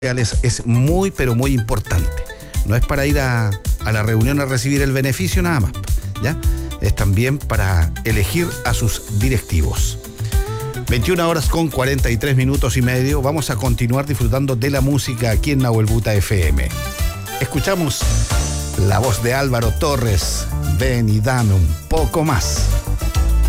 es muy, pero muy importante. No es para ir a la reunión a recibir el beneficio nada más, ¿ya? Es también para elegir a sus directivos. 21 horas con 43 minutos y medio. Vamos a continuar disfrutando de la música aquí en Nahuel Buta FM. Escuchamos la voz de Álvaro Torres. Ven y dame un poco más.